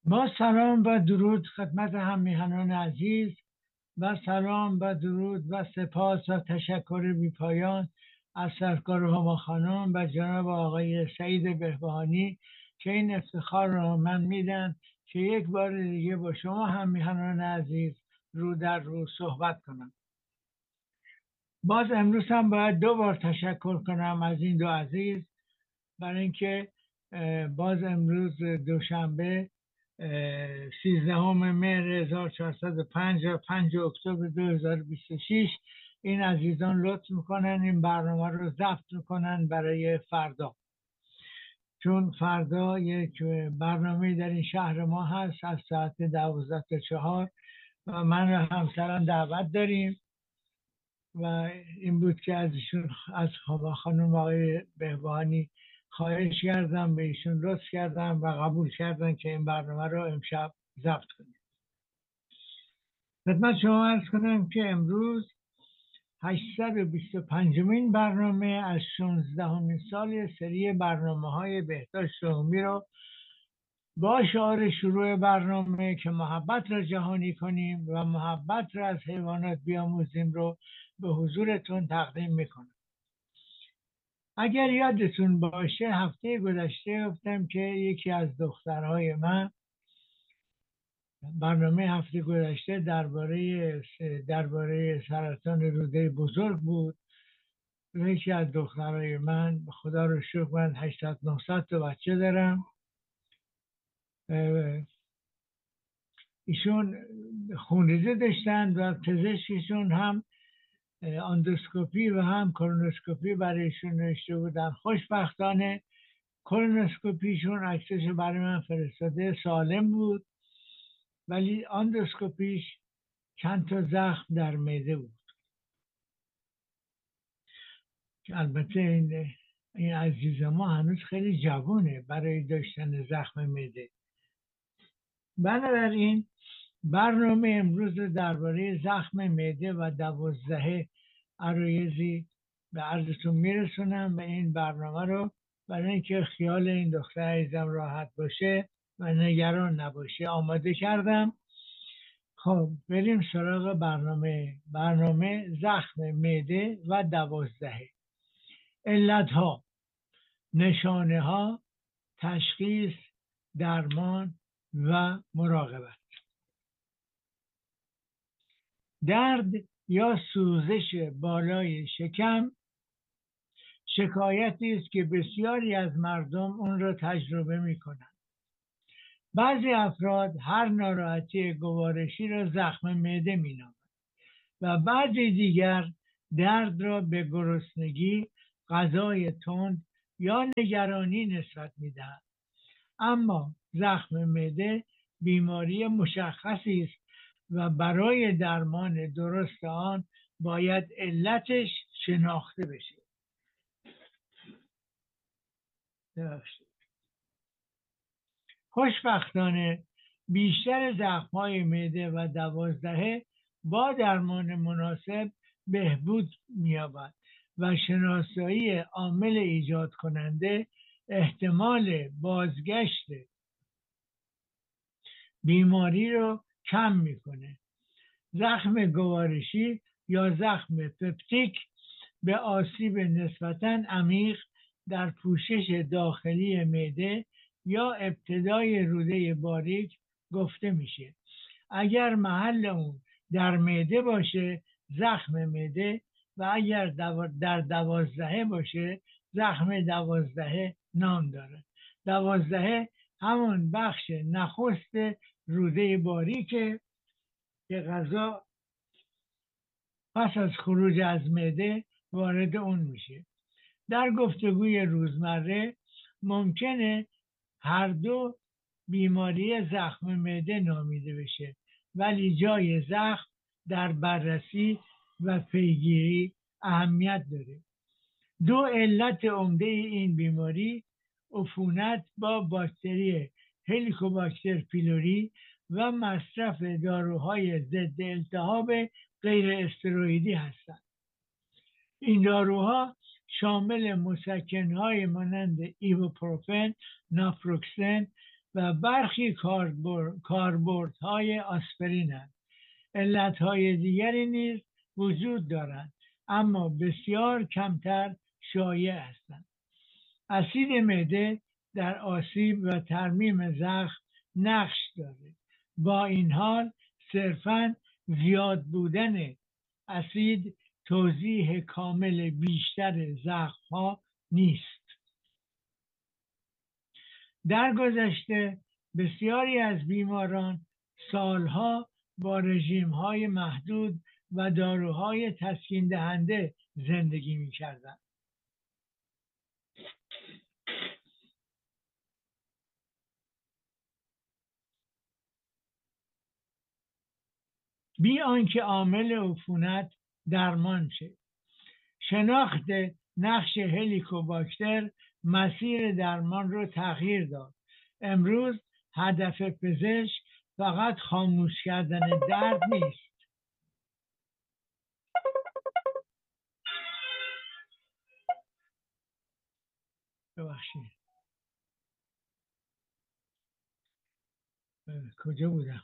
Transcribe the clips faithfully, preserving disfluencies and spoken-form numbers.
با سلام و درود خدمت هم میهنان عزیز و سلام و درود و سپاس و تشکر بیپایان از سرکار هما خانم و جناب آقای سعید بهبهانی که این افتخار را من میدن که یک بار دیگه با شما هم میهنان عزیز رو در رو صحبت کنم. باز امروز هم باید دو بار تشکر کنم از این دو عزیز برای اینکه باز امروز دوشنبه سیزدهم مهر هزار و چهارصد و پنج و پنج اکتبر دو هزار و بیست و شش این عزیزان لطف میکنن این برنامه رو ضبط میکنن برای فردا، چون فردا یک برنامه در این شهر ما هست از ساعت دوازده تا چهار و من و همسرم دعوت داریم و این بود که ازشون از هما خانم آقای بهبهانی خواهش کردم، به ایشون لطف کردم و قبول کردن که این برنامه رو امشب ضبط کنیم. خدمت شما عرض کنم که امروز هشتصد و بیست و پنجمین برنامه از شانزدهمین سال سری برنامه های بهداشت عمومی رو با شعار شروع برنامه که محبت را جهانی کنیم و محبت را از حیوانات بیاموزیم رو به حضورتون تقدیم میکنم. اگر یادتون باشه هفته گذشته گفتم که یکی از دخترهای من، برنامه هفته گذشته درباره درباره سرطان روده بزرگ بود. یکی از دخترهای من، خدا رو شکر من هشتصد نهصد تا بچه دارم، ایشون خونریزی داشتن و پزشکشون هم اندوسکوپی و هم کولونوسکوپی برایشون نوشته بودن. خوشبختانه کولونوسکوپیشون عکسش برای من فرستاده، سالم بود، ولی اندوسکوپیش چند تا زخم در معده بود. البته این این عزیز ما هنوز خیلی جوانه برای داشتن زخم معده. بنابراین برنامه امروز درباره زخم معده و دوازده عرایزی به عرضتون میرسونم و این برنامه رو برای اینکه خیال این دختر عزیزم راحت باشه و نگران نباشه آماده کردم. خب بریم سراغ برنامه. برنامه زخم معده و دوازده، علت ها، نشانه ها، تشخیص، درمان و مراقبت. درد یا سوزش بالای شکم شکایتی است که بسیاری از مردم اون را تجربه می کنند. بعضی افراد هر ناراحتی گوارشی را زخم معده می نامند و بعضی دیگر درد را به گرسنگی، غذای تند یا نگرانی نسبت می دهند. اما زخم معده بیماری مشخصی است و برای درمان درست آن باید علتش شناخته بشه. خوشبختانه بیشتر زخم‌های معده و دوازدهه با درمان مناسب بهبود می‌یابد و شناسایی عامل ایجاد کننده احتمال بازگشت بیماری رو کم میکنه. زخم گوارشی یا زخم پپتیک به آسیب نسبتاً عمیق در پوشش داخلی معده یا ابتدای روده باریک گفته میشه. اگر محل اون در معده باشه زخم معده و اگر در دوازدهه باشه زخم دوازدهه نام داره. دوازدهه همون بخش نخست روده باریکه که غذا پس از خروج از معده وارد اون میشه. در گفتگوی روزمره ممکنه هر دو بیماری زخم معده نامیده بشه، ولی جای زخم در بررسی و پیگیری اهمیت داره. دو علت عمده این بیماری عفونت با باکتری هلیکوباکتر پیلوری و مصرف داروهای ضد التهاب غیر استروئیدی هستند. این داروها شامل مسکنهای مانند ایبوپروفن، ناپروکسن و برخی کاربردهای آسپرینند. علتهای دیگری نیز وجود دارند اما بسیار کمتر شایع هستند. اسید معده در آسیب و ترمیم زخم نقش دارد. با این حال صرفاً زیاد بودن اسید توضیح کامل بیشتر زخم‌ها نیست. در گذشته بسیاری از بیماران سالها با رژیم‌های محدود و داروهای تسکین دهنده زندگی می‌کردند. بی آنکه عامل عفونت درمان شد. شناخت نقش هلیکوباکتر مسیر درمان رو تغییر داد. امروز هدف پزشک فقط خاموش کردن درد نیست. ببخشید کجا بودم؟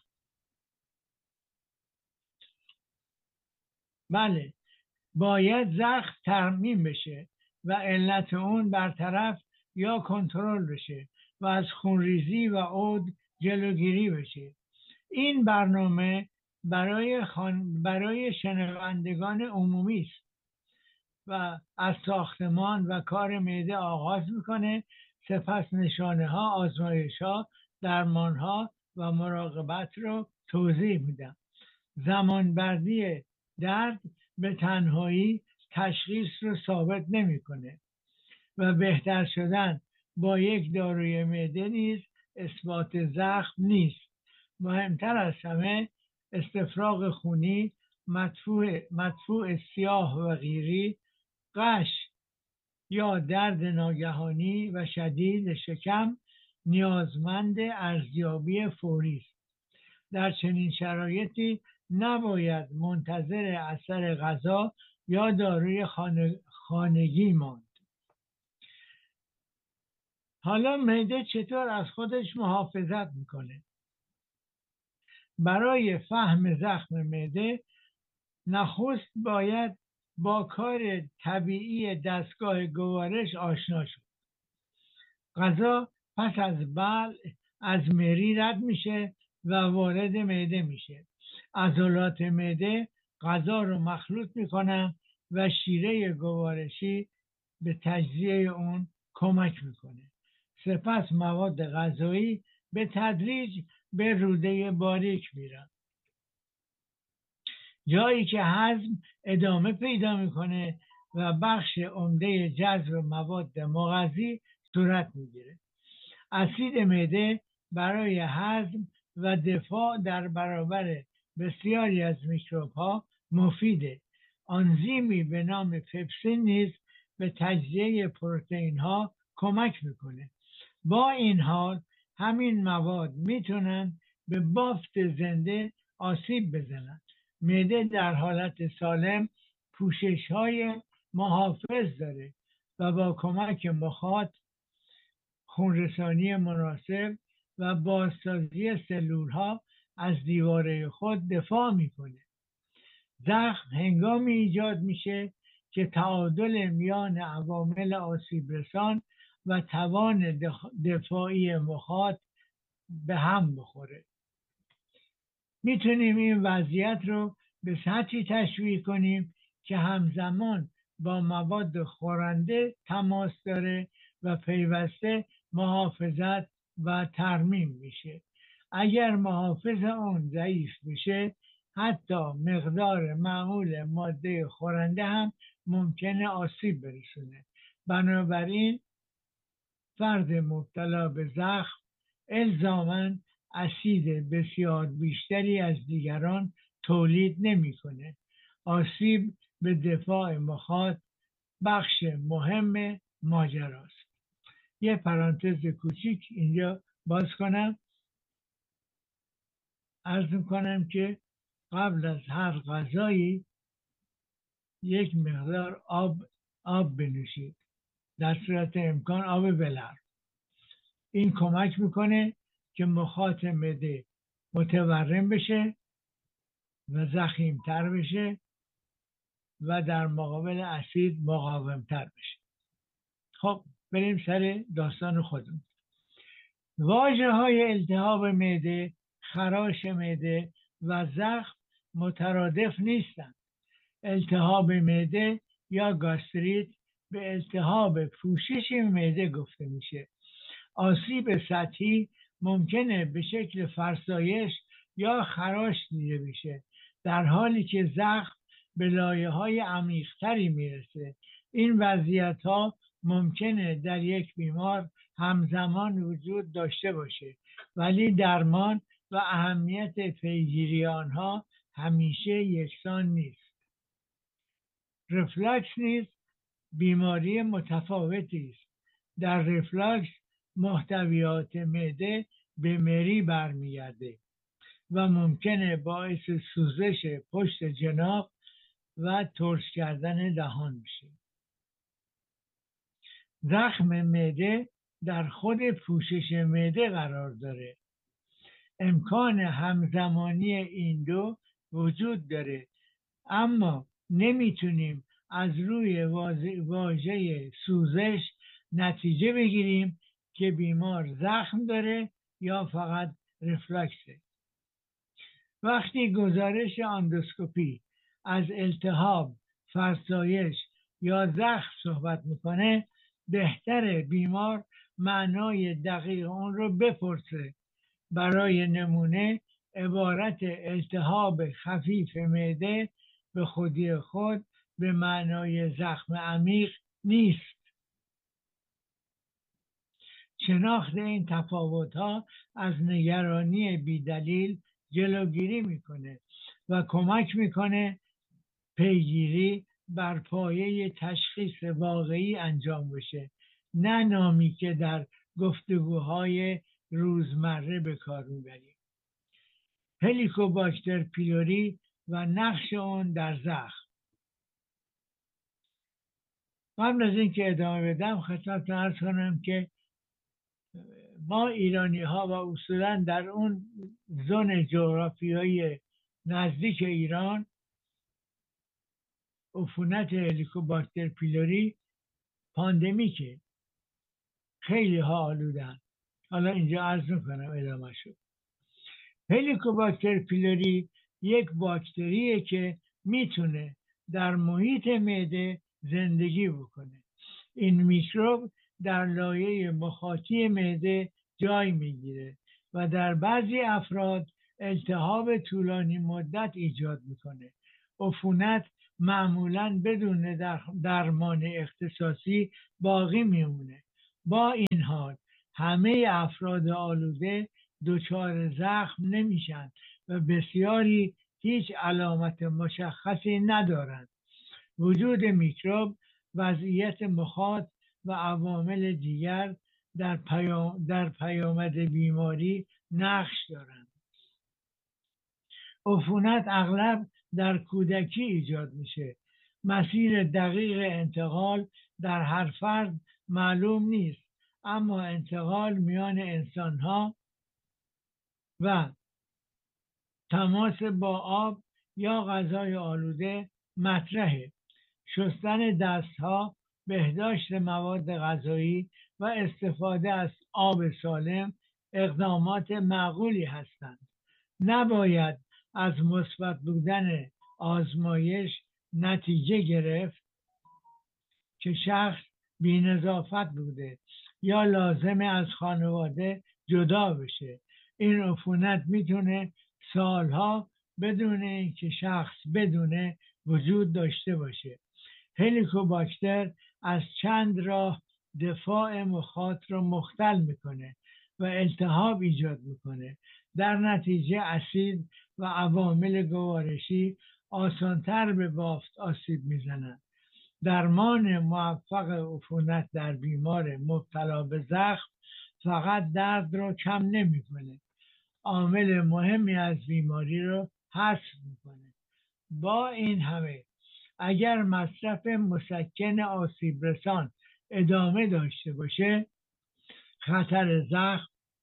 بله، باید زخم ترمیم بشه و علت اون برطرف یا کنترل بشه و از خونریزی و عود جلوگیری بشه. این برنامه برای خان... برای شنوندگان عمومی است و از ساختمان و کار معده آغاز میکنه، سپس نشانه ها، آزمایش ها، درمان ها و مراقبت رو توضیح میدم. زمانبردی درد به تنهایی تشخیص رو ثابت نمیکنه و بهتر شدن با یک داروی معده نیز اثبات زخم نیست. مهمتر از همه استفراغ خونی، مدفوع, مدفوع سیاه و غیری، قش یا درد ناگهانی و شدید شکم نیازمند ارزیابی فوری است. در چنین شرایطی نباید منتظر اثر غذا یا داروی خانگی ماند. حالا معده چطور از خودش محافظت میکنه؟ برای فهم زخم معده نخست باید با کار طبیعی دستگاه گوارش آشنا شد. غذا پس از بلع از مری رد میشه و وارد معده میشه. عضلات معده غذا رو مخلوط میکنن و شیره گوارشی به تجزیه اون کمک میکنه. سپس مواد غذایی به تدریج به روده باریک میرن، جایی که هضم ادامه پیدا میکنه و بخش عمده جذب مواد مغذی صورت میگیره. اسید معده برای هضم و دفاع در برابر بسیاری از میکروب ها مفیده. آنزیمی به نام پپسین نیز به تجزیه پروتئین ها کمک میکنه. با این حال همین مواد میتونن به بافت زنده آسیب بزنن. معده در حالت سالم پوشش های محافظ داره و با کمک مخاط، خونرسانی مناسب و بازسازی سلول ها از دیواره خود دفاع میکنه. زخم هنگامی ایجاد میشه که تعادل میان عوامل آسیب رسان و توان دفاعی مخاط به هم بخوره. میتونیم این وضعیت رو به سطحی تشویق کنیم که همزمان با مواد خورنده تماس داره و پیوسته محافظت و ترمیم میشه. اگر محافظ اون ضعیف بشه حتی مقدار معمول ماده خورنده هم ممکنه آسیب برسونه. بنابراین فرد مبتلا به زخم الزاماً اسید بسیار بیشتری از دیگران تولید نمیکنه. آسیب به دفاع مخاط بخش مهم ماجراست. یه پرانتز کوچیک اینجا باز کنم. عرض میکنم که قبل از هر غذایی یک مقدار آب آب بنوشید، در صورت امکان آب ولرم. این کمک میکنه که مخاط معده متورم بشه و ضخیمتر بشه و در مقابل اسید مقاومتر بشه. خب بریم سر داستان خودمون. واژه های التهاب معده، خراش معده و زخم مترادف نیستند. التهاب معده یا گاستریت به التهاب پوشش معده گفته میشه. آسیب سطحی ممکنه به شکل فرسایش یا خراش دیده بشه، در حالی که زخم به لایه های عمیق‌تری میرسه. این وضعیت ها ممکنه در یک بیمار همزمان وجود داشته باشه، ولی درمان و اهمیت پیگیری آنها همیشه یکسان نیست. رفلاکس نیز بیماری متفاوتی است. در رفلاکس محتویات معده به مری برمیگرده و ممکنه باعث سوزش پشت جناق و ترش کردن دهان بشه. زخم معده در خود پوشش معده قرار داره. امکان همزمانی این دو وجود داره، اما نمیتونیم از روی واژه سوزش نتیجه بگیریم که بیمار زخم داره یا فقط رفلکسه. وقتی گزارش اندوسکوپی از التهاب، فرسایش یا زخم صحبت میکنه، بهتره بیمار معنای دقیق اون رو بپرسه. برای نمونه عبارت التهاب خفیف معده به خودی خود به معنای زخم عمیق نیست. شناخت این تفاوت‌ها از نگرانی بیدلیل جلوگیری میکنه و کمک میکنه پیگیری بر پایه تشخیص واقعی انجام بشه، نه نامی که در گفتگوهای روزمره به کار میبریم. هلیکوباکتر پیلوری و نقش اون در زخم. قبل از اینکه ادامه بدم خدمتتون عرض کنم که ما ایرانی ها و اصولا در اون زون جغرافیایی نزدیک ایران عفونت هلیکوباکتر پیلوری پاندمیکه، خیلی ها آلودن. حالا اینجا عرض میکنم ادامه شد. هلیکوباکتر پیلوری یک باکتریه که میتونه در محیط معده زندگی بکنه. این میکروب در لایه مخاطی معده جای میگیره و در بعضی افراد التهاب طولانی مدت ایجاد میکنه. عفونت معمولاً بدون درمان اختصاصی باقی میمونه. با این حال همه افراد آلوده دچار زخم نمیشن و بسیاری هیچ علامت مشخصی ندارند. وجود میکروب، وضعیت مخاط و عوامل دیگر در پیام در پیامد بیماری نقش دارند. عفونت اغلب در کودکی ایجاد میشه. مسیر دقیق انتقال در هر فرد معلوم نیست، اما انتقال میان انسانها و تماس با آب یا غذای آلوده مطرحه. شستن دستها، بهداشت مواد غذایی و استفاده از آب سالم اقدامات معقولی هستند. نباید از مثبت بودن آزمایش نتیجه گرفت که شخص بی‌نظافت بوده یا لازمه از خانواده جدا بشه. این عفونت میتونه سالها بدون اینکه شخص بدونه وجود داشته باشه. هلیکوباکتر از چند راه دفاع مخاط رو مختل میکنه و التهاب ایجاد میکنه. در نتیجه اسید و عوامل گوارشی آسانتر به بافت آسیب میزنند. درمان موفق عفونت در بیمار مبتلا به زخم فقط درد رو کم نمیکنه، عامل مهمی از بیماری رو حذف میکنه. با این همه اگر مصرف مسکن آسیب رسان ادامه داشته باشه، خطر زخم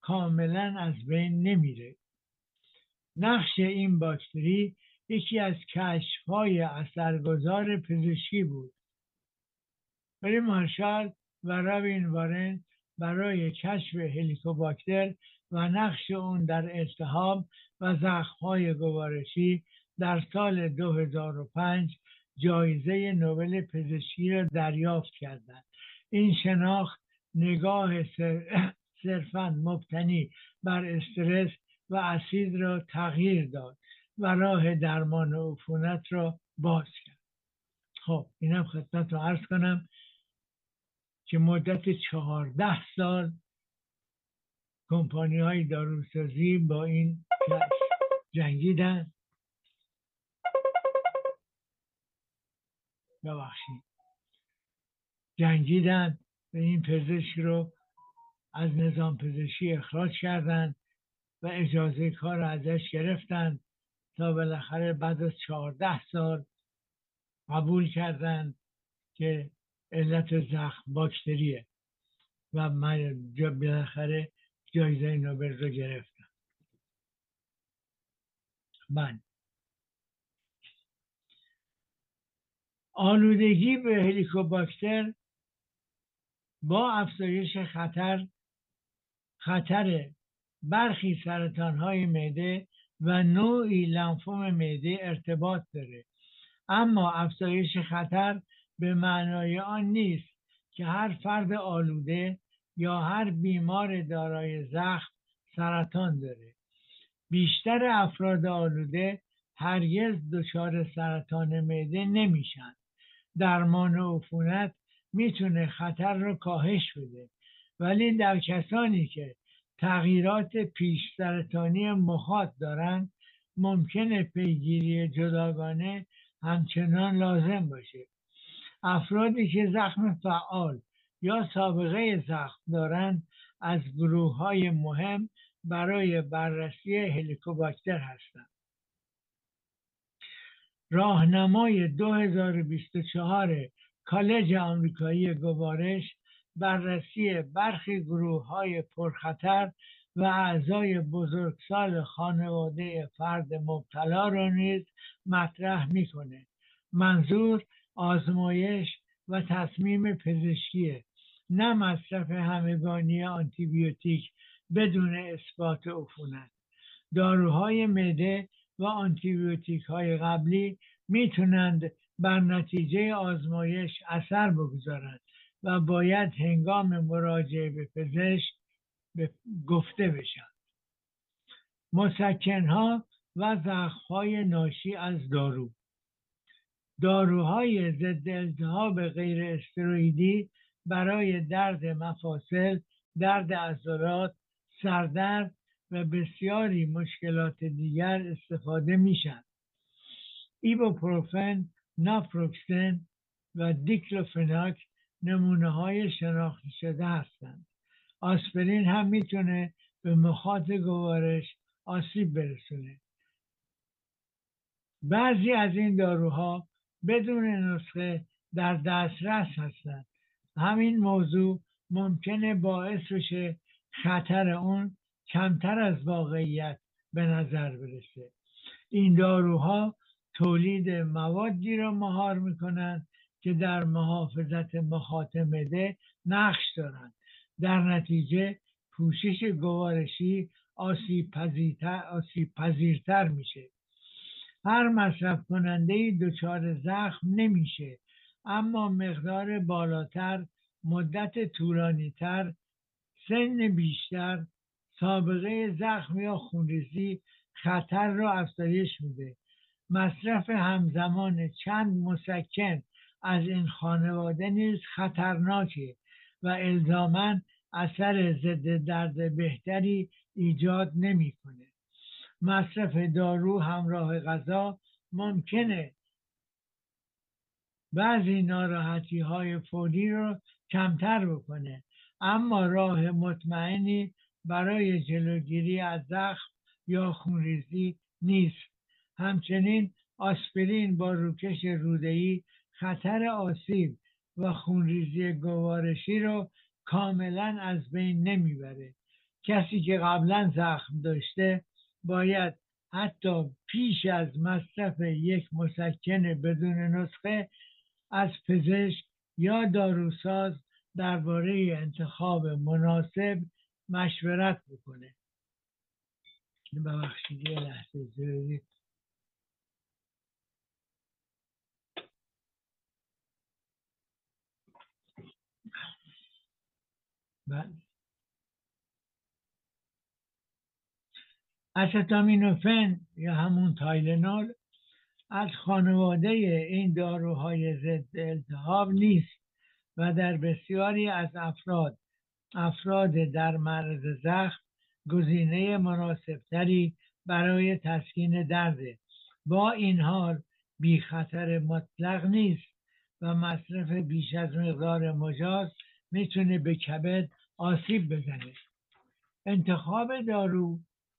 کاملا از بین نمیره. نقش این باکتری یکی از کشف‌های اثرگذار پزشکی بود. بری مارشال و رابین وارن برای کشف هلیکوباکتر و نقش اون در التهاب و زخم‌های گوارشی در سال دو هزار و پنج جایزه نوبل پزشکی را دریافت کردند. این شناخت نگاه صرفاً مبتنی بر استرس و اسید را تغییر داد و راه درمان عفونت را باز کرد. خب اینم خدمت رو عرض کنم که مدت چهارده سال کمپانی های داروسازی با این جنگیدن ببخشید جنگیدن و این پزشک رو از نظام پزشکی اخراج کردن و اجازه کار رو ازش گرفتن تا بالاخره بعد از چهارده سال قبول کردن که علت زخم باکتریه و من بالاخره جایزه نوبل رو گرفتم. من آلودگی به هلیکوباکتر با افزایش خطر خطر برخی سرطان‌های معده و نوعی لنفوم معده ارتباط داره، اما افزایش خطر به معنای آن نیست که هر فرد آلوده یا هر بیمار دارای زخم سرطان داره. بیشتر افراد آلوده هرگز دچار سرطان معده نمیشن. درمان عفونت میتونه خطر رو کاهش بده، ولی در کسانی که تغییرات پیش سرطانی مخاط دارن ممکنه پیگیری جداگانه همچنان لازم باشه. افرادی که زخم فعال یا سابقه زخم دارند از گروه های مهم برای بررسی هلیکوباکتر هستند. راهنمای دو هزار و بیست و چهار کالج آمریکایی گوارش بررسی برخی گروه های پرخطر و اعضای بزرگسال خانواده فرد مبتلا را نیز مطرح میکنه. منظور آزمایش و تصمیم پزشکیه، نه مصرف همگانی آنتیبیوتیک بدون اثبات عفونت. داروهای معده و آنتیبیوتیک های قبلی میتونند بر نتیجه آزمایش اثر بگذارند و باید هنگام مراجعه به پزشک گفته بشن. مسکنها و زخم‌های ناشی از دارو. داروهای ضد التهاب غیر استروئیدی برای درد مفاصل، درد عضلات، سردرد و بسیاری مشکلات دیگر استفاده میشن. ایبوپروفن، ناپروکسن و دیکلوفناک نمونه های شناخته شده هستند. آسپرین هم میتونه به مخاط گوارش آسیب برسونه. بعضی از این داروها بدون نسخه در دسترس هستند. همین موضوع ممکنه باعث بشه خطر اون کمتر از واقعیت به نظر برسه. این داروها تولید موادی را مهار میکنند که در محافظت مخاط معده نقش دارند. در نتیجه پوشش گوارشی آسیب پذیرتر, آسیب پذیرتر میشه. هر مصرف کننده دچار زخم نمیشه، اما مقدار بالاتر، مدت طولانیتر، سن بیشتر، سابقه زخم یا خونریزی خطر را افزایش میده. مصرف همزمان چند مسکن از این خانواده نیز خطرناکه و الزاماً اثر ضد درد بهتری ایجاد نمیکنه. مصرف دارو همراه غذا ممکنه بعضی ناراحتی های فوری رو کمتر بکنه، اما راه مطمئنی برای جلوگیری از زخم یا خونریزی نیست. همچنین آسپرین با روکش روده‌ای خطر آسیب و خونریزی گوارشی رو کاملا از بین نمیبره. کسی که قبلا زخم داشته باید حتی پیش از مصرف یک مسکن بدون نسخه از پزشک یا داروساز درباره انتخاب مناسب مشورت بکنه. ببخشید یه لحظه زیادی. بله. استامینوفن یا همون تایلنول از خانواده این داروهای ضد التهاب نیست و در بسیاری از افراد افراد در معرض زخم گزینه مناسبتری برای تسکین درده. با این حال بی خطر مطلق نیست و مصرف بیش از مقدار مجاز میتونه به کبد آسیب بزنه. انتخاب دارو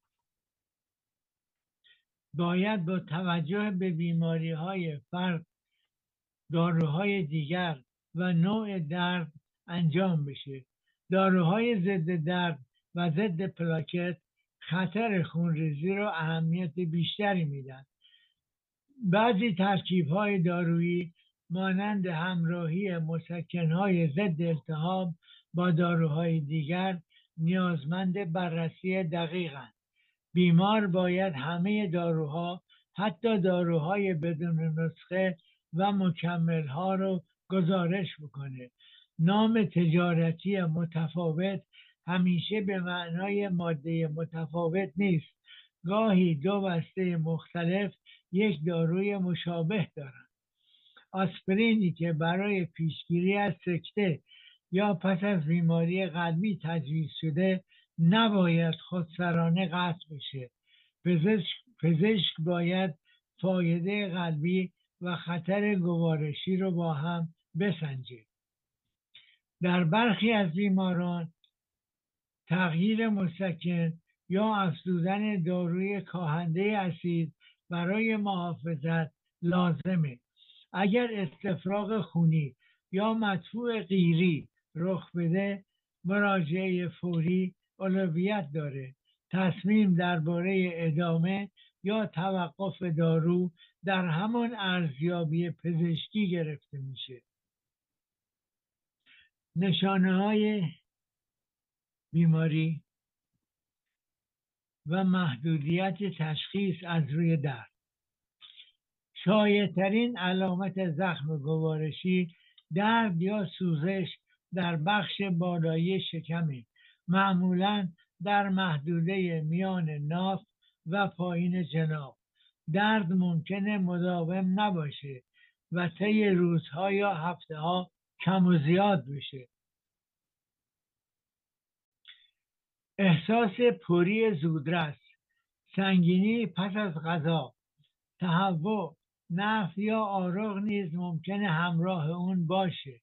باید با توجه به بیماری های فرد، داروهای دیگر و نوع درد انجام بشه. داروهای ضد درد و ضد پلاکت خطر خونریزی رو اهمیت بیشتری میدن. بعضی ترکیب‌های دارویی مانند همراهی مسکن‌های ضد التهاب با داروهای دیگر نیازمند بررسی دقیق‌اند. بیمار باید همه داروها، حتی داروهای بدون نسخه و مکمل‌ها رو گزارش بکنه. نام تجارتی متفاوت همیشه به معنای ماده متفاوت نیست. گاهی دو بسته مختلف یک داروی مشابه دارند. آسپرینی که برای پیشگیری از سکته یا پس از بیماری قلبی تجویز شده نباید خودسرانه قطع بشه. پزشک, پزشک باید فایده قلبی و خطر گوارشی رو با هم بسنجه. در برخی از بیماران تغییر مسکن یا افزودن داروی کاهنده اسید برای محافظت لازمه. اگر استفراغ خونی یا مدفوع قیری رخ بده، مراجعه فوری اولویت داره. تصمیم درباره ادامه یا توقف دارو در همان ارزیابی پزشکی گرفته میشه. نشانه های بیماری و محدودیت تشخیص از روی درد. شایع‌ترین علامت زخم گوارشی درد یا سوزش در بخش بالایی شکمه، معمولاً در محدوده میان ناف و پایین جناح. درد ممکنه مداوم نباشه و طی روزها یا هفته‌ها کم و زیاد بشه. احساس پری زودرس، سنگینی پس از غذا، تهوع، نفت یا آرق نیز ممکنه همراه اون باشه.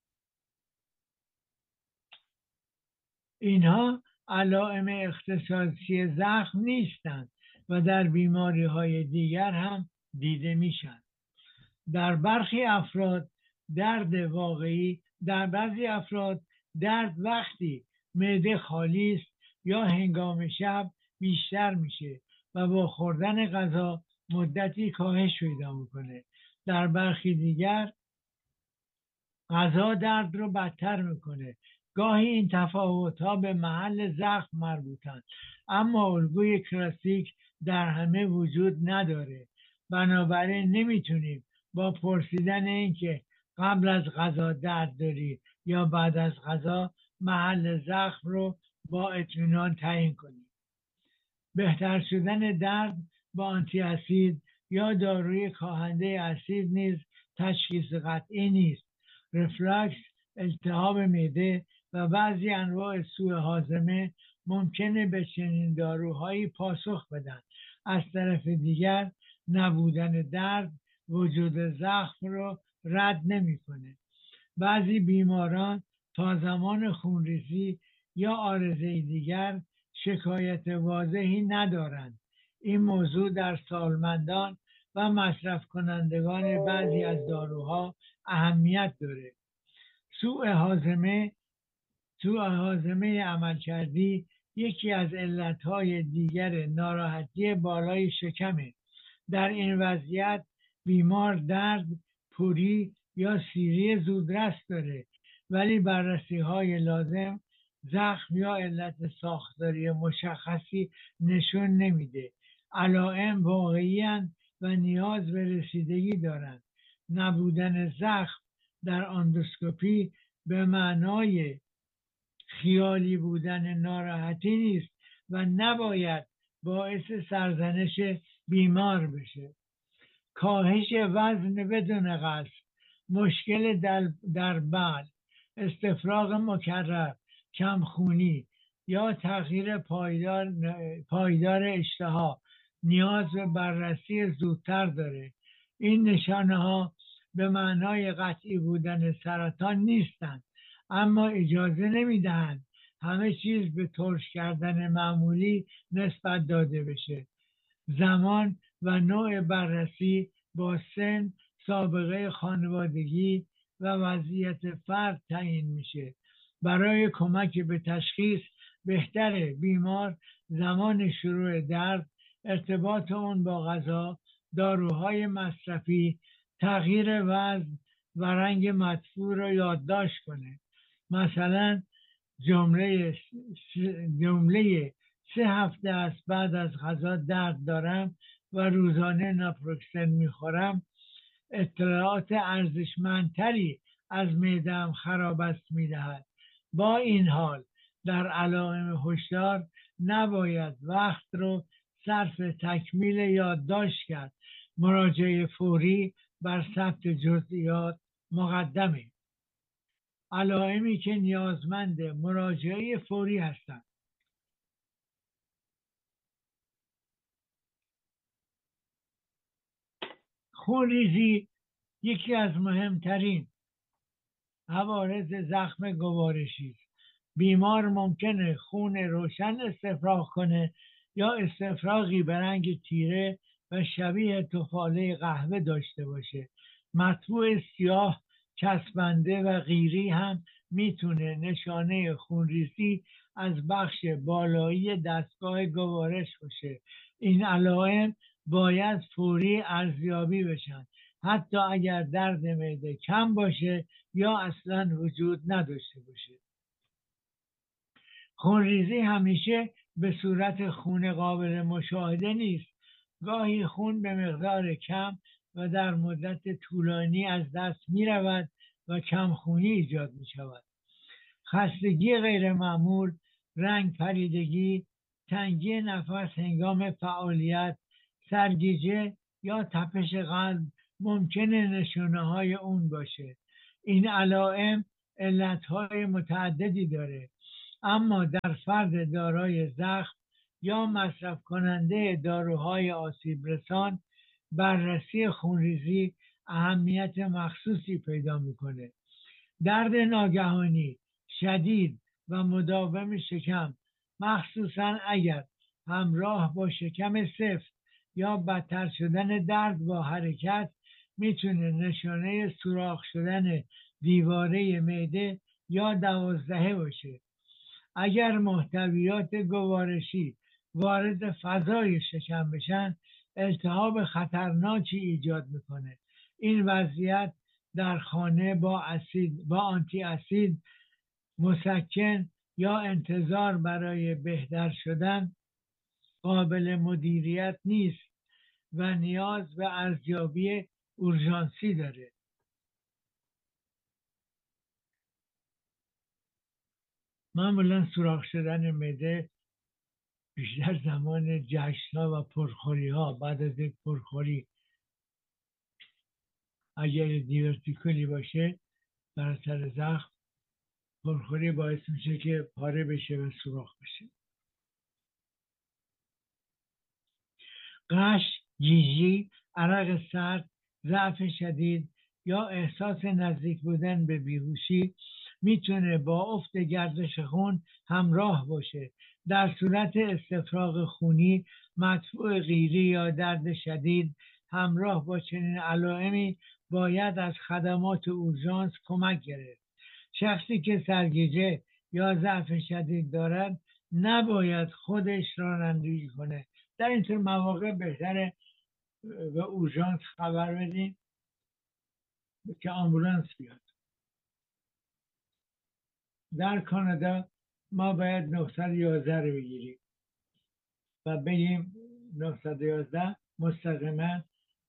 اینها علائم اختصاصی زخم نیستند و در بیماری های دیگر هم دیده میشن. در برخی افراد درد واقعی در بعضی افراد درد وقتی معده خالی است یا هنگام شب بیشتر میشه و با خوردن غذا مدتی کاهش پیدا میکنه. در برخی دیگر غذا درد رو بدتر میکنه. گاهی این تفاوت‌ها به محل زخم مربوطند، اما الگوی کلاسیک در همه وجود نداره. بنابراین نمیتونیم با پرسیدن اینکه قبل از غذا درد داری یا بعد از غذا محل زخم رو با اطمینان تعیین کنیم. بهتر شدن درد با آنتی اسید یا داروی کاهنده اسید نیز تشخیص قطعی نیست. رفلاکس، التهاب معده و بعضی انواع سوء هاضمه ممکنه به چنین داروهایی پاسخ بدن. از طرف دیگر نبودن درد وجود زخم رو رد نمیکنه. بعضی بیماران تا زمان خونریزی یا عارضه دیگر شکایت واضحی ندارند. این موضوع در سالمندان و مصرف کنندگان بعضی از داروها اهمیت داره. سوء هاضمه سوء هاضمه عملکردی یکی از علتهای دیگر ناراحتی بالای شکمه. در این وضعیت بیمار درد، پوری یا سیری زودرس داره، ولی بررسی های لازم زخم یا علت ساختاری مشخصی نشون نمیده. علائم واقعی و نیاز به رسیدگی دارند. نبودن زخم در اندوسکوپی به معنای خیالی بودن ناراحتی نیست و نباید باعث سرزنش بیمار بشه. کاهش وزن بدون قصد، مشکل در, در بلع، استفراغ مکرر، کمخونی یا تغییر پایدار, پایدار اشتها نیاز به بررسی زودتر داره. این نشانه ها به معنای قطعی بودن سرطان نیستند، اما اجازه نمیدهند همه چیز به ترش کردن معمولی نسبت داده بشه. زمان و نوع بررسی با سن، سابقه خانوادگی و وضعیت فرد تعیین میشه. برای کمک به تشخیص بهتره بیمار زمان شروع درد، ارتباط اون با غذا، داروهای مصرفی، تغییر وزن و رنگ مدفوع رو یادداشت کنه. مثلا جمله جمله سه هفته است بعد از غذا درد دارم و روزانه ناپروکسن میخورم اطلاعات ارزشمندتری از معده‌ام خراب است میدهد. با این حال در علائم هشدار نباید وقت رو صرف تکمیل یادداشت کرد. مراجعه فوری بر ثبت جزئیات مقدمه. علائمی که نیازمند مراجعه فوری هستند: خونریزی یکی از مهمترین عوارض زخم گوارشی است. بیمار ممکنه خون روشن استفراغ کنه یا استفراغی به رنگ تیره و شبیه تفاله قهوه داشته باشه. مطبوع سیاه، چسبنده و قیری هم میتونه نشانه خونریزی از بخش بالایی دستگاه گوارش باشه. این علائم باید فوری ارزیابی بشن، حتی اگر درد معده کم باشه یا اصلا وجود نداشته باشه. خونریزی همیشه به صورت خون قابل مشاهده نیست. گاهی خون به مقدار کم و در مدت طولانی از دست می رود و کمخونی ایجاد می شود. خستگی غیر معمول، رنگ پریدگی، تنگی نفس هنگام فعالیت، سرگیجه یا تپش قلب ممکنه نشانه های اون باشه. این علائم علتهای متعددی داره، اما در فرد دارای زخم یا مصرف کننده داروهای آسیب رسان بررسی خونریزی اهمیت مخصوصی پیدا میکنه. درد ناگهانی، شدید و مداوم شکم، مخصوصا اگر همراه با شکم سفت یا بدتر شدن درد با حرکت، میتونه نشانه سوراخ شدن دیواره معده یا دوازدهه باشه. اگر محتویات گوارشی وارد فضای شکم بشن، التهاب خطرناکی ایجاد میکنه. این وضعیت در خانه با اسید با آنتی اسید مسکن یا انتظار برای بهتر شدن قابل مدیریت نیست و نیاز به ارزیابی اورژانسی داره. معمولا سوراخ شدن معده بیشتر زمان جشن‌ها و پرخوری‌ها، بعد از یک پرخوری اگر دیورتیکولی باشه در اثر زخم، پرخوری باعث میشه که پاره بشه و سوراخ بشه. قش، جیجی، عرق سرد، ضعف شدید یا احساس نزدیک بودن به بیهوشی میتونه با افت گردش خون همراه باشه. در صورت استفراغ خونی، مدفوع قیری یا درد شدید همراه با چنین علائمی باید از خدمات اورژانس کمک گرفت. شخصی که سرگیجه یا ضعف شدید دارد نباید خودش رانندگی کنه. در اینطور مواقع بهتره به اورژانس خبر بدین که آمبولانس بیاد. در کانادا ما باید نهصد و یازده رو بگیریم و بگیم نهصد و یازده مستقیما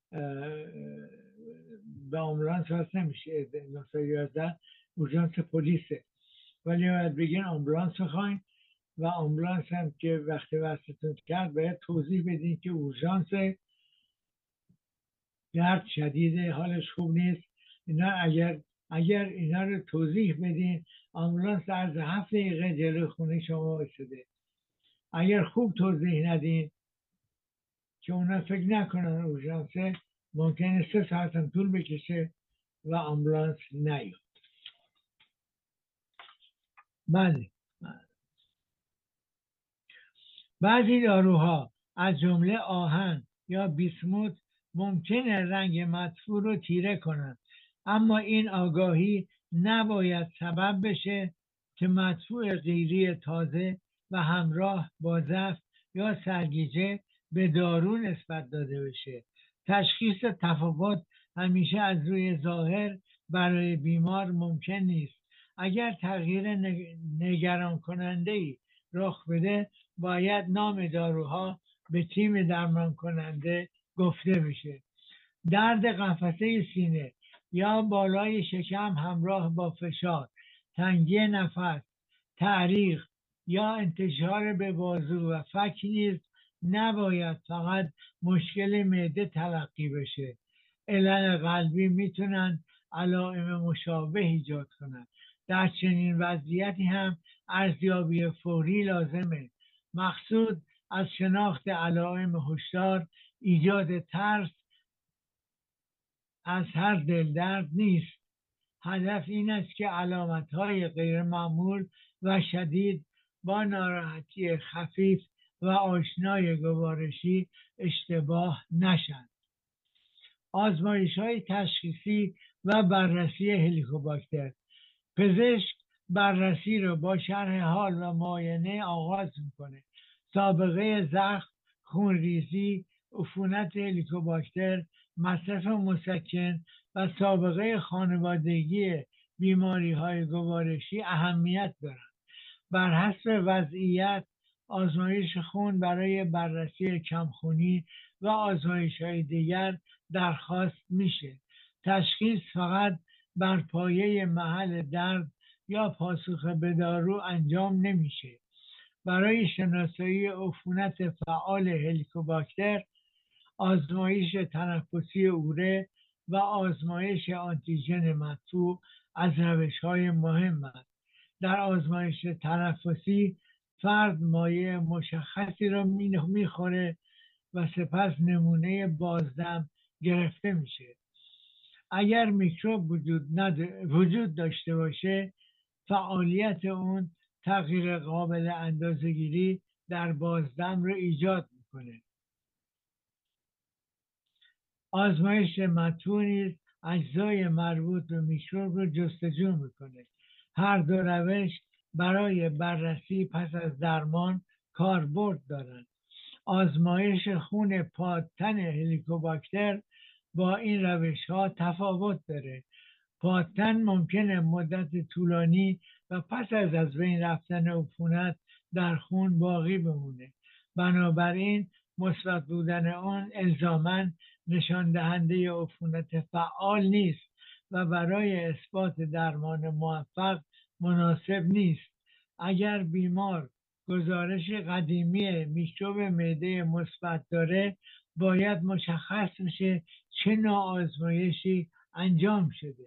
به آمبولانس وصل نمیشه. نهصد و یازده اورژانس پلیسه، ولی باید بگین آمبولانس میخواین و آمبولانس هم که وقتی وصلتون کرد باید توضیح بدین که اورژانس، درد شدیده، حالش خوب نیست. اینا اگر اگر اینا رو توضیح بدین، آمبولانس عرض هفت دقیقه جلوی خونه شما وایساده. اگر خوب توضیح ندین که اونا فکر نکنن اورژانسه، ممکنه سه ساعت هم طول بکشه و آمبولانس نیاد. بله، بعضی داروها از جمله آهن یا بیسموت ممکنه رنگ مدفوع رو تیره کنند، اما این آگاهی نباید سبب بشه که مدفوع غیری تازه و همراه با ضعف یا سرگیجه به دارو نسبت داده بشه. تشخیص تفاوت همیشه از روی ظاهر برای بیمار ممکن نیست. اگر تغییر نگران کننده ای رخ بده، باید نام داروها به تیم درمان کننده گفته بشه. درد قفسه سینه یا بالای شکم همراه با فشار، تنگی نفس، تعریق یا انتشار به بازو و فک نیز نباید فقط مشکل معده تلقی بشه. علل قلبی میتونن علائم مشابه ایجاد کنند. در چنین وضعیتی هم ارزیابی فوری لازمه. مقصود از شناخت علائم هشدار ایجاد ترس از هر دلدرد نیست. هدف این است که علامت‌های غیر معمول و شدید با ناراحتی خفیف و آشنای گوارشی اشتباه نشند. آزمایش‌های تشخیصی و بررسی هلیکوباکتر. پزشک بررسی رو با شرح حال و معاینه آغاز میکنه. سابقه زخم، خونریزی، عفونت هلیکوباکتر، مصرف مسکن و سابقه خانوادگی بیماری های گوارشی اهمیت دارند. بر حسب وضعیت آزمایش خون برای بررسی کمخونی و آزمایش های دیگر درخواست میشه. تشخیص فقط بر پایه محل درد یا پاسخ به دارو انجام نمیشه. برای شناسایی عفونت فعال هلیکوباکتر، آزمایش تنفسی اوره و آزمایش آنتیژن مدفوع از روش‌های مهم است. در آزمایش تنفسی فرد مایع مشخصی را میخوره و سپس نمونه بازدم گرفته میشه. اگر میکروب وجود, وجود داشته باشه، فعالیت اون تغییر قابل اندازه‌گیری در بازدم رو ایجاد میکنه. آزمایش مدفوع نیز اجزای مربوط به میکروب رو جستجو میکنه. هر دو روش برای بررسی پس از درمان کاربرد دارند. آزمایش خون پادتن هلیکوباکتر با این روش ها تفاوت داره. پادتن ممکنه مدت طولانی و پس از از بین رفتن عفونت در خون باقی بمونه. بنابراین مثبت بودن آن الزاماً نشان دهنده عفونت فعال نیست و برای اثبات درمان موفق مناسب نیست. اگر بیمار گزارش قدیمی میکروب معده مثبت داره، باید مشخص بشه چه نوع آزمایشی انجام شده.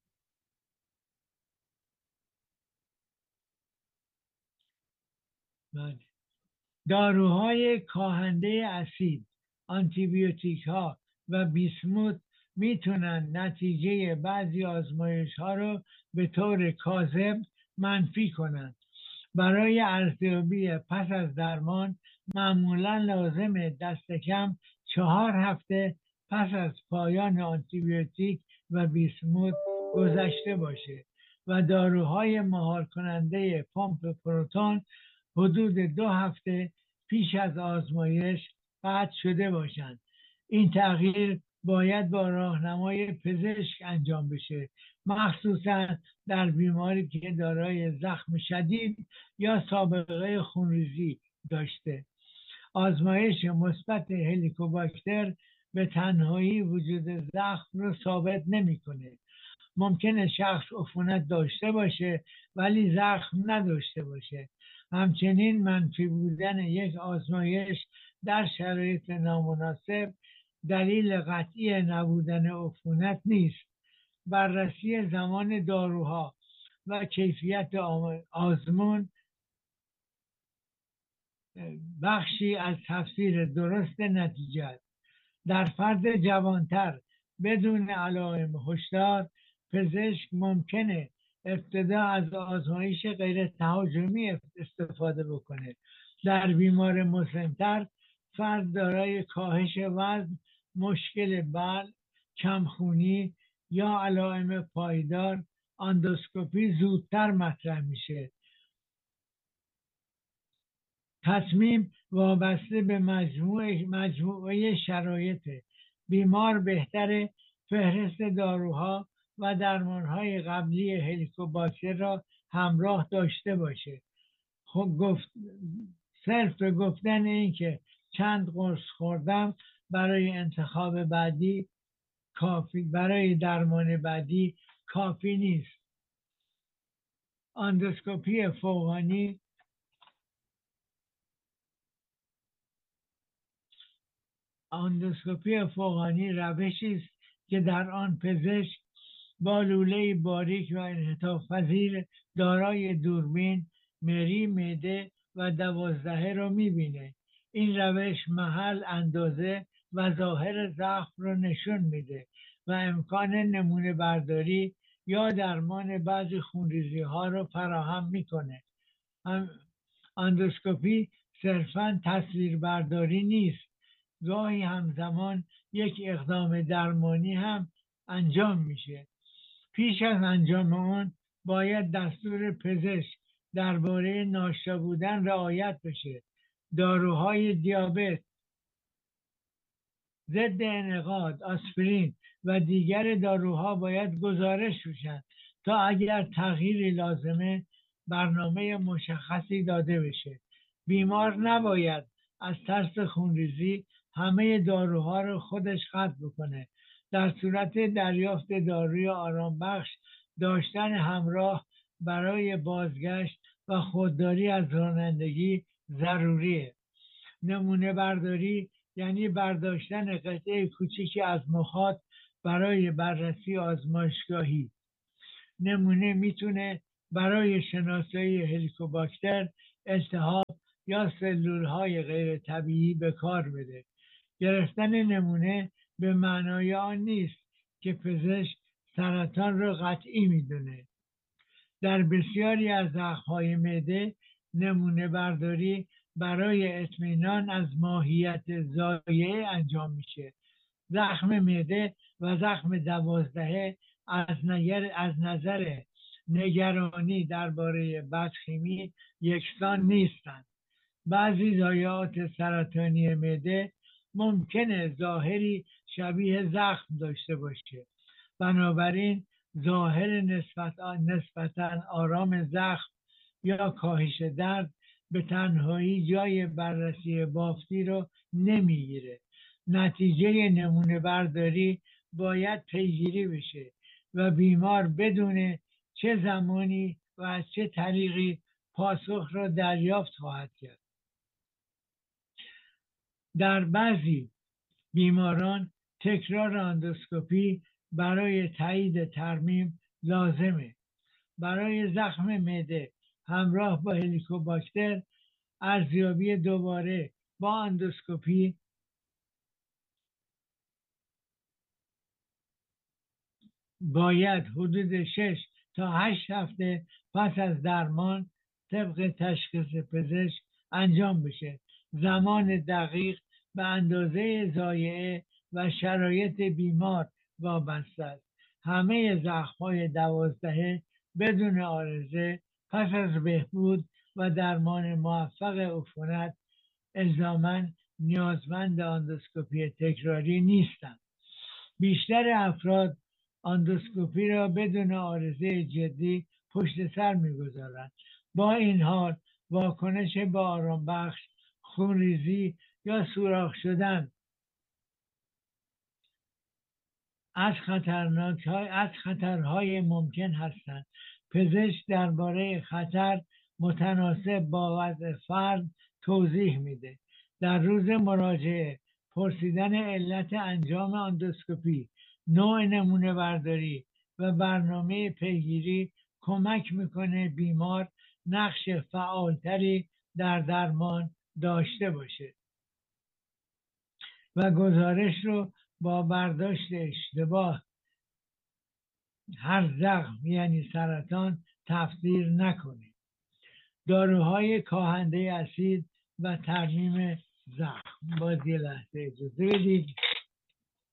داروهای کاهنده اسید، آنتیبیوتیک ها و بیسموت میتونن نتیجه بعضی آزمایش ها رو به طور کاذب منفی کنند. برای ارزیابی پس از درمان معمولا لازمه دست کم چهار هفته پس از پایان آنتیبیوتیک و بیسموت گذشته باشه و داروهای مهار کننده پمپ پروتون حدود دو هفته پیش از آزمایش قطع شده باشند. این تغییر باید با راهنمای پزشک انجام بشه، مخصوصا در بیماری که دارای زخم شدید یا سابقه خونریزی داشته. آزمایش مثبت هلیکوباکتر به تنهایی وجود زخم رو ثابت نمیکنه. ممکنه شخص عفونت داشته باشه ولی زخم نداشته باشه. همچنین منفی بودن یک آزمایش در شرایط نامناسب دلیل قطعی نبودن عفونت نیست. بررسی زمان داروها و کیفیت آزمون بخشی از تفسیر درست نتیجه است. در فرد جوانتر بدون علائم هشدار، پزشک ممکنه ابتدا از آزمایش غیر تهاجمی استفاده بکنه. در بیمار مسن‌تر، فرد دارای کاهش وزن، مشکل بلع، کمخونی یا علائم پایدار، اندوسکوپی زودتر مطرح میشه. تصمیم وابسته به مجموعه, مجموعه شرایط. بیمار بهتره فهرست داروها و درمانهای قبلی هلیکوباکتر را همراه داشته باشه. خب گفت صرف گفتن این که چند قرص خوردم برای انتخاب بعدی کافی برای درمان بعدی کافی نیست. اندوسکوپی فوقانی اندوسکوپی فوقانی روشی است که در آن پزشک با لوله باریک و انعطاف پذیر دارای دوربین مری، معده و دوازدهه را میبینه. این روش محل، اندازه و ظاهر زخم را نشون میده و امکان نمونه برداری یا درمان بعضی خونریزی ها را فراهم میکنه. اندوسکوپی صرفاً تصویر برداری نیست. گاهی همزمان یک اقدام درمانی هم انجام میشه. پیش از انجام آن باید دستور پزشک درباره ناشتا بودن رعایت بشه. داروهای دیابت، ضد انعقاد، آسپرین و دیگر داروها باید گزارش بشن تا اگر تغییری لازمه برنامه مشخصی داده بشه. بیمار نباید از ترس خونریزی همه داروها رو خودش قطع بکنه. در صورت دریافت داروی آرام بخش، داشتن همراه برای بازگشت و خودداری از رانندگی ضروریه. نمونه برداری یعنی برداشتن قطعه کوچیکی از مخاط برای بررسی آزمایشگاهی. نمونه میتونه برای شناسایی هلیکوباکتر، التهاب یا سلول های غیر طبیعی به کار بده. گرفتن نمونه به معنای آن نیست که پزشک سرطان را قطعی میدونه. در بسیاری از زخم‌های معده نمونه برداری برای اطمینان از ماهیت ضایعه انجام میشه. زخم معده و زخم دوازدهه از نظر از نظر نگرانی درباره بدشیمی یکسان نیستند. بعضی ضایعات سرطانی معده ممکنه ظاهری شبیه زخم داشته باشه. بنابراین ظاهر نسبتا نسبتا آرام زخم یا کاهش درد به تنهایی جای بررسی بافتی رو نمیگیره. نتیجه نمونه برداری باید پیگیری بشه و بیمار بدونه چه زمانی و از چه طریقی پاسخ را دریافت خواهد کرد. در بعضی بیماران تکرار اندوسکوپی برای تایید ترمیم لازمه. برای زخم معده همراه با هلیکوباکتر، ارزیابی دوباره با اندوسکوپی باید حدود شش تا هشت هفته پس از درمان طبق تشخیص پزشک انجام بشه. زمان دقیق به اندازه ضایعه و شرایط بیمار وابسته است. همه زخم‌های دوازدهه بدون عارضه پس از بهبود و درمان موفق عفونت الزاماً نیازمند اندوسکوپی تکراری نیستند. بیشتر افراد اندوسکوپی را بدون عارضه جدی پشت سر می‌گذارند. با این حال واکنش با آرامبخش، خونریزی یا سوراخ شدن از خطرناک از خطرهای ممکن هستند. پزشک درباره خطر متناسب با وضع فرد توضیح میده. در روز مراجعه پرسیدن علت انجام اندوسکوپی، نوع نمونه برداری و برنامه پیگیری کمک میکنه بیمار نقش فعالتری در درمان داشته باشه و گزارش رو با برداشت اشتباه هر زخم یعنی سرطان تفسیر نکنه. داروهای کاهنده اسید و ترمیم زخم. باز یه لحظه اجازه بدید.